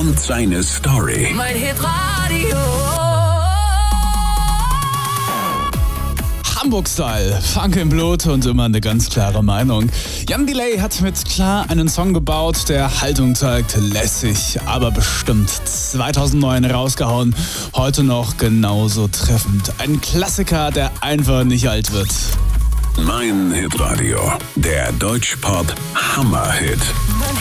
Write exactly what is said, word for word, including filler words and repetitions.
und seine Story. Mein Hitradio. Hamburg-Style, Funk im Blut und immer eine ganz klare Meinung. Jan Delay hat mit Klar einen Song gebaut, der Haltung zeigt, lässig, aber bestimmt. zweitausendneun rausgehauen, heute noch genauso treffend. Ein Klassiker, der einfach nicht alt wird. Mein Hitradio, der Deutschpop Hammerhit.